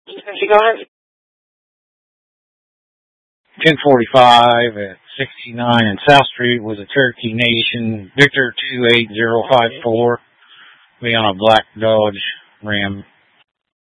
She go ahead. 1045 at 69 and South Street was a Cherokee Nation Victor 28054. Be on a black Dodge Ram.